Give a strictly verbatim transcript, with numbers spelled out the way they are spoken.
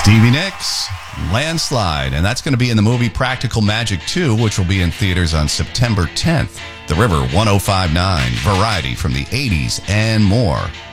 Stevie Nicks, Landslide, and that's going to be in the movie Practical Magic two, which will be in theaters on September tenth. The River, one oh five point nine, variety from the eighties and more.